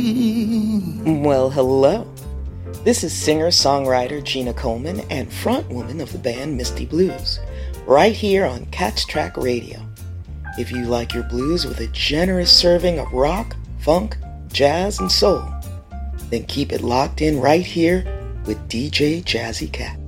Well, hello. This is singer-songwriter Gina Coleman and frontwoman of the band Misty Blues, right here on Cat's Track Radio. If you like your blues with a generous serving of rock, funk, jazz, and soul, then keep it locked in right here with DJ Jazzy Cat.